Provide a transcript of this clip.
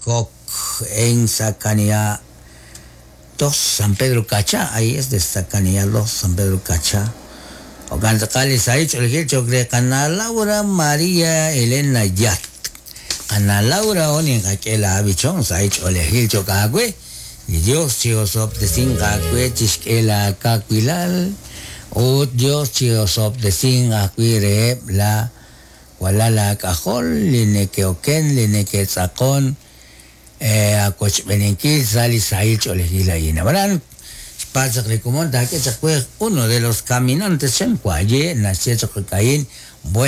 Coc en Sacanía 2, San Pedro Cacha, ahí es de Sacanía 2, San Pedro Cacha. O Cantacali Saich, el Chocre, Ana Laura María Elena Yat. Ana Laura Onin Aquela Bichon, Saich, Olegil Chocagüe, y Dios Chiosop de Singacue, Chisquela Caquilal, o Dios Chiosop de Singacuire, la Walala Cajol, Linequeoquen, Linequezacón, a Cochbenenquil, Sali Saich, Olegila y Navarán. Pasa que como que se fue uno de los caminantes en Cualle, nació Caín,